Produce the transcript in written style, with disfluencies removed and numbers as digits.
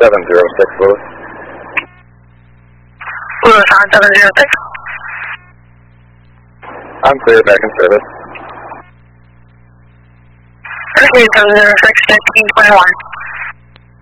706, Lewis. Lewis on 706. I'm clear, back in service. Okay, 706, 1521.